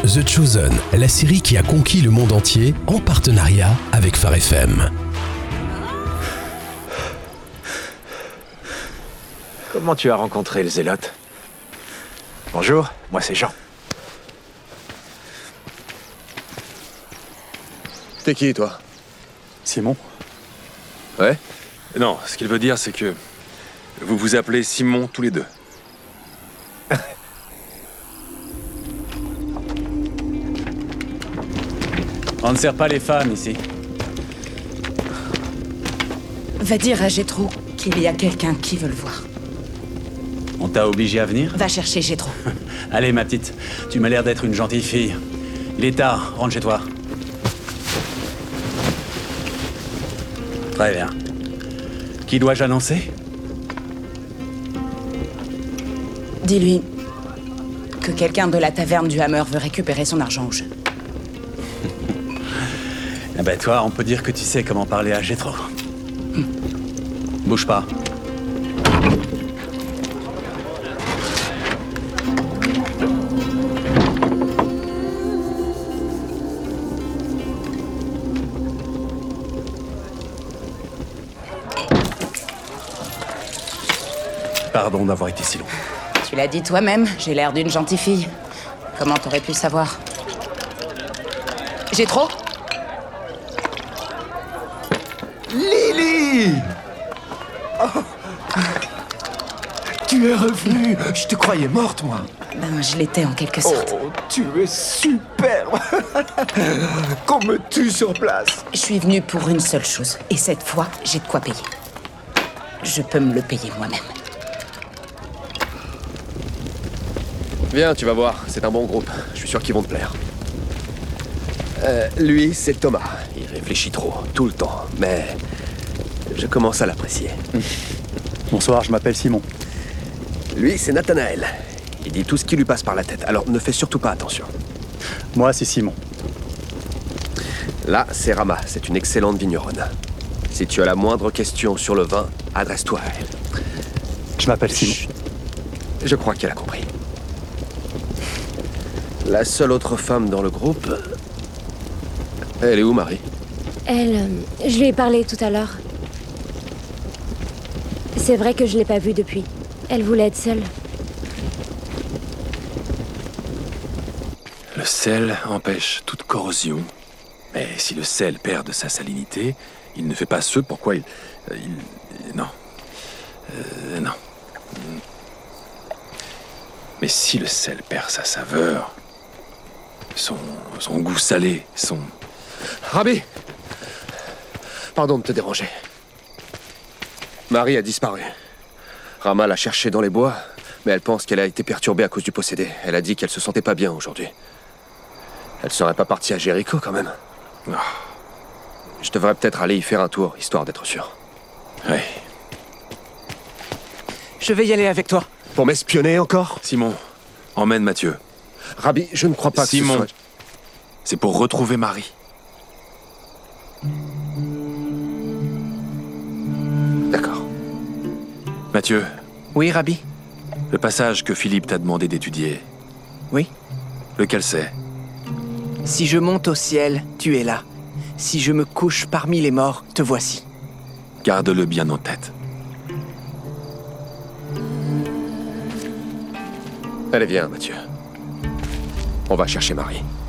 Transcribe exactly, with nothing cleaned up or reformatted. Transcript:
The Chosen, la série qui a conquis le monde entier en partenariat avec Phare F M. Comment tu as rencontré le Zélote? Bonjour, moi c'est Jean. T'es qui, toi? Simon? Ouais? Non, ce qu'il veut dire, c'est que vous vous appelez Simon tous les deux. On ne sert pas les femmes ici. Va dire à Gétro qu'il y a quelqu'un qui veut le voir. On t'a obligé à venir? Va chercher Gétro. Allez, ma petite, tu m'as l'air d'être une gentille fille. Il est tard, rentre chez toi. Très bien. Qui dois-je annoncer? Dis-lui que quelqu'un de la taverne du Hammer veut récupérer son argent au jeu. Eh ben toi, on peut dire que tu sais comment parler à Gétro. Hum. Bouge pas. Pardon d'avoir été si long. Tu l'as dit toi-même, j'ai l'air d'une gentille fille. Comment t'aurais pu savoir? Gétro? Lily! Oh. Tu es revenue. Je te croyais morte, moi. Ben, je l'étais en quelque sorte. Oh, tu es superbe. Qu'on me tue sur place. Je suis venue pour une seule chose. Et cette fois, j'ai de quoi payer. Je peux me le payer moi-même. Viens, tu vas voir, c'est un bon groupe. Je suis sûr qu'ils vont te plaire. Euh, lui, c'est Thomas. Il réfléchit trop, tout le temps. Mais je commence à l'apprécier. Bonsoir, je m'appelle Simon. Lui, c'est Nathanaël. Il dit tout ce qui lui passe par la tête, alors ne fais surtout pas attention. Moi, c'est Simon. Là, c'est Rama, c'est une excellente vigneronne. Si tu as la moindre question sur le vin, adresse-toi à elle. Je m'appelle Simon. Chut. Je crois qu'elle a compris. La seule autre femme dans le groupe... Elle est où, Marie? Elle... euh, je lui ai parlé tout à l'heure. C'est vrai que je l'ai pas vue depuis. Elle voulait être seule. Le sel empêche toute corrosion. Mais si le sel perd de sa salinité, il ne fait pas ce pourquoi il... il non. Euh, non. Mais si le sel perd sa saveur, son, son goût salé, son... Rabi! Pardon de te déranger. Marie a disparu. Rama l'a cherchée dans les bois, mais elle pense qu'elle a été perturbée à cause du possédé. Elle a dit qu'elle se sentait pas bien aujourd'hui. Elle serait pas partie à Jéricho, quand même. Oh. Je devrais peut-être aller y faire un tour, histoire d'être sûr. Oui. Je vais y aller avec toi. Pour m'espionner encore? Simon, emmène Mathieu. Rabi, je ne crois pas Simon, que ce soit... c'est pour retrouver Marie. D'accord. Mathieu, Oui, Rabbi? le passage que Philippe t'a demandé d'étudier, Oui. lequel c'est? Si je monte au ciel, tu es là. Si je me couche parmi les morts, te voici. Garde-le bien en tête. Allez, viens, Mathieu. On va chercher Marie.